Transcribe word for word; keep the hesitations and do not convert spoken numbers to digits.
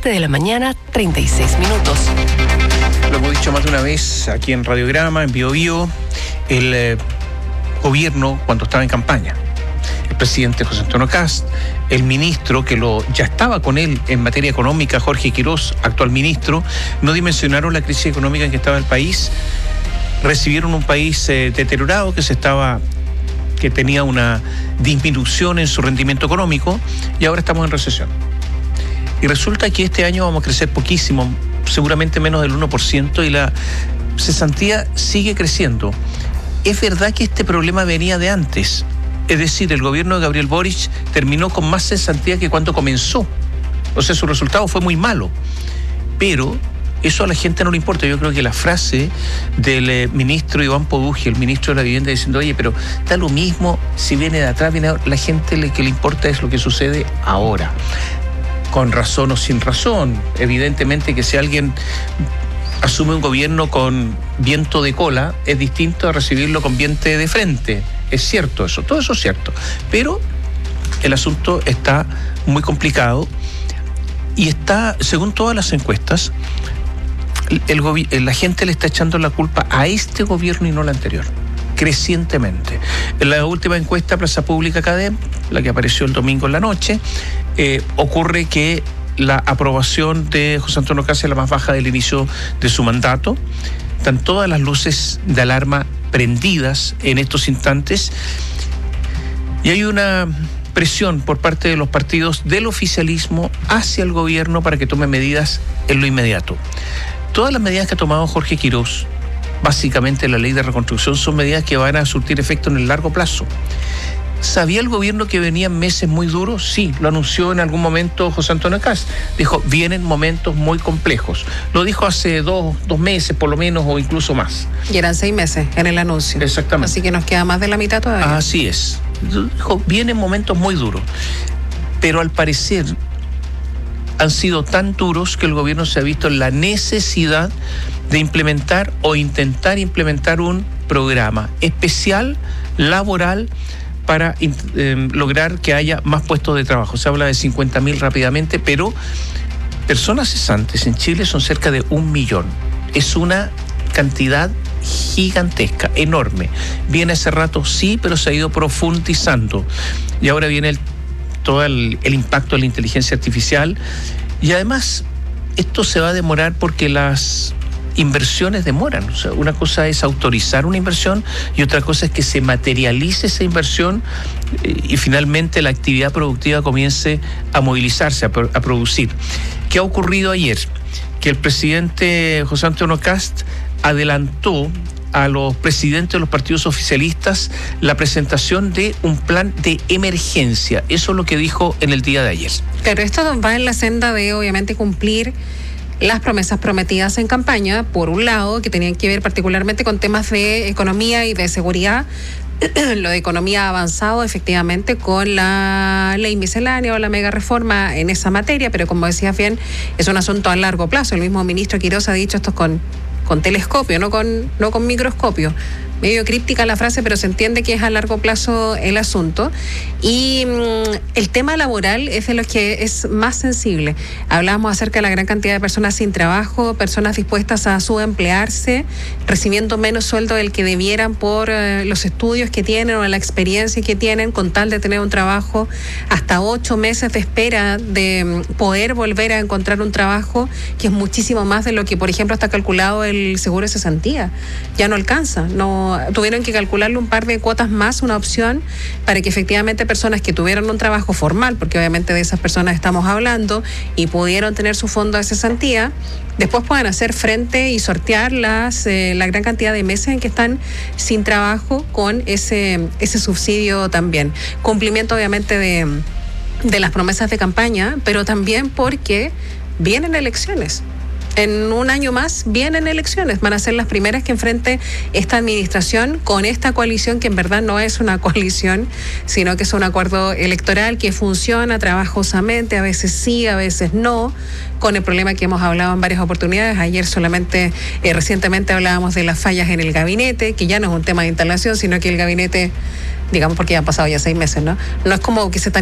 siete de la mañana, treinta y seis minutos. Lo hemos dicho más de una vez aquí en Radiograma, en Bio Bio, el eh, gobierno cuando estaba en campaña, el presidente José Antonio Kast, el ministro que lo ya estaba con él en materia económica, Jorge Quirós, actual ministro, no dimensionaron la crisis económica en que estaba el país, recibieron un país eh, deteriorado que se estaba que tenía una disminución en su rendimiento económico y ahora estamos en recesión. Y resulta que este año vamos a crecer poquísimo, seguramente menos del uno por ciento, y la cesantía sigue creciendo. Es verdad que este problema venía de antes, es decir, el gobierno de Gabriel Boric terminó con más cesantía que cuando comenzó. O sea, su resultado fue muy malo, pero eso a la gente no le importa. Yo creo que la frase del eh, ministro Iván Poduje, el ministro de la Vivienda, diciendo, oye, pero da lo mismo si viene de atrás, viene de ahora. La gente le, que le importa es lo que sucede ahora. Con razón o sin razón. Evidentemente que si alguien asume un gobierno con viento de cola, es distinto a recibirlo con viento de frente. Es cierto eso, todo eso es cierto. Pero el asunto está muy complicado y está, según todas las encuestas, El gobi- la gente le está echando la culpa a este gobierno y no al anterior, crecientemente. En la última encuesta Plaza Pública Cadem, la que apareció el domingo en la noche, eh, ocurre que la aprobación de José Antonio Kast es la más baja del inicio de su mandato. Están todas las luces de alarma prendidas en estos instantes y hay una presión por parte de los partidos del oficialismo hacia el gobierno para que tome medidas en lo inmediato. Todas las medidas que ha tomado Jorge Quirós, básicamente la ley de reconstrucción, son medidas que van a surtir efecto en el largo plazo. ¿Sabía el gobierno que venían meses muy duros? Sí, lo anunció en algún momento José Antonio Kast. Dijo, vienen momentos muy complejos. Lo dijo hace dos, dos meses por lo menos o incluso más. Y eran seis meses en el anuncio. Exactamente. Así que nos queda más de la mitad todavía. Así es. Dijo, vienen momentos muy duros. Pero al parecer han sido tan duros que el gobierno se ha visto en la necesidad de implementar o intentar implementar un programa especial, laboral, para eh, lograr que haya más puestos de trabajo. Se habla de cincuenta mil rápidamente, pero personas cesantes en Chile son cerca de un millón. Es una cantidad gigantesca, enorme. Viene hace rato, sí, pero se ha ido profundizando. Y ahora viene el todo el, el impacto de la inteligencia artificial y además esto se va a demorar porque las inversiones demoran. O sea, una cosa es autorizar una inversión y otra cosa es que se materialice esa inversión y finalmente la actividad productiva comience a movilizarse, a, a producir. ¿Qué ha ocurrido ayer? Que el presidente José Antonio Kast adelantó a los presidentes de los partidos oficialistas la presentación de un plan de emergencia. Eso es lo que dijo en el día de ayer. Pero esto va en la senda de, obviamente, cumplir las promesas prometidas en campaña, por un lado, que tenían que ver particularmente con temas de economía y de seguridad. Lo de economía ha avanzado efectivamente con la ley miscelánea o la mega reforma en esa materia, pero como decías bien, es un asunto a largo plazo. El mismo ministro Quirós ha dicho esto con con telescopio, no con, no con microscopio. Medio críptica la frase, pero se entiende que es a largo plazo el asunto. Y mmm, el tema laboral es de los que es más sensible. Hablábamos acerca de la gran cantidad de personas sin trabajo, personas dispuestas a subemplearse, recibiendo menos sueldo del que debieran por eh, los estudios que tienen o la experiencia que tienen, con tal de tener un trabajo, hasta ocho meses de espera de poder volver a encontrar un trabajo, que es muchísimo más de lo que, por ejemplo, está calculado el seguro de cesantía. Ya no alcanza, no tuvieron que calcularle un par de cuotas más, una opción para que efectivamente personas que tuvieron un trabajo formal, porque obviamente de esas personas estamos hablando, y pudieron tener su fondo de cesantía, después puedan hacer frente y sortear las eh, la gran cantidad de meses en que están sin trabajo con ese, ese subsidio también. Cumplimiento obviamente de, de las promesas de campaña, pero también porque vienen elecciones. En un año más vienen elecciones, van a ser las primeras que enfrente esta administración con esta coalición, que en verdad no es una coalición, sino que es un acuerdo electoral que funciona trabajosamente, a veces sí, a veces no, con el problema que hemos hablado en varias oportunidades. Ayer solamente, eh, recientemente hablábamos de las fallas en el gabinete, que ya no es un tema de instalación, sino que el gabinete, digamos, porque ya han pasado ya seis meses, ¿no? No es como que se están